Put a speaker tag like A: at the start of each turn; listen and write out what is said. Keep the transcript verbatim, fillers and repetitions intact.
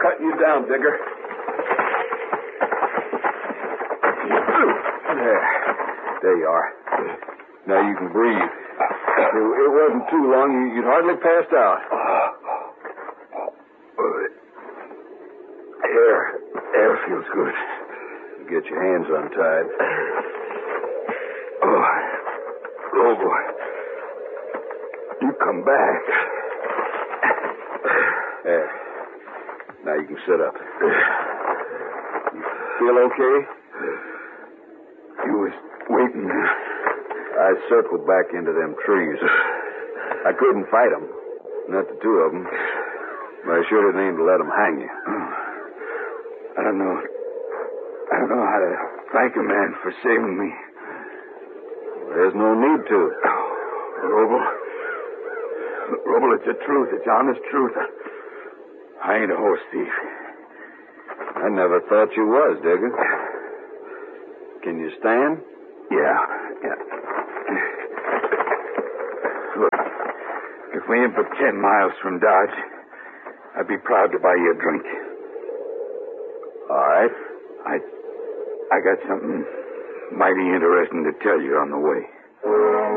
A: cutting you down, Digger.
B: There. There you are. Now you can breathe. It, it wasn't too long. You, you'd hardly passed out.
A: Air. Air feels good.
B: You get your hands untied.
A: Oh. Oh, boy. You come back.
B: There. Now you can sit up. You feel okay?
A: You was waiting.
B: I circled back into them trees. I couldn't fight them. Not the two of them. But I sure didn't aim to let them hang you.
A: I don't know. I don't know how to thank a man for saving me.
B: There's no need to.
A: Roble. Roble, it's the truth. It's honest truth. I ain't a horse thief.
B: I never thought you was, Digger. Can you stand?
A: Yeah. Yeah. Look, if we ain't but ten miles from Dodge, I'd be proud to buy you a drink.
B: All right.
A: I, I got something mighty interesting to tell you on the way.